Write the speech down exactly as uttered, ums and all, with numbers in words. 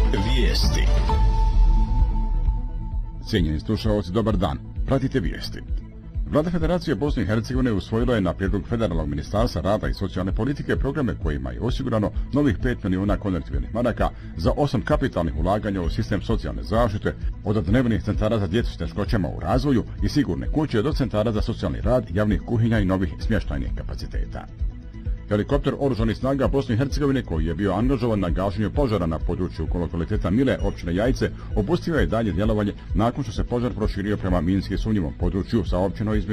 Vijesti. Cijenjeni slušalci, dobar dan. Pratite vijesti. Vlada Federacije Bosne i Hercegovine usvojila je na prijedlog Federalnog ministarstva rada i socijalne politike programe kojima je osigurano novih pet milijuna konvertibilnih maraka za osam kapitalnih ulaganja u sistem socijalne zaštite, od dnevnih centara za djecu s teškoćama u razvoju i sigurne kuće do centara za socijalni rad, javnih kuhinja i novih smještajnih kapaciteta. Helikopter Oružanih snaga Bosne i Hercegovine, koji je bio angažovan na gašenju požara na području lokaliteta Mile, općine Jajce, opustio je dalje djelovanje nakon što se požar proširio prema minski sumnjivom području, saopćeno iz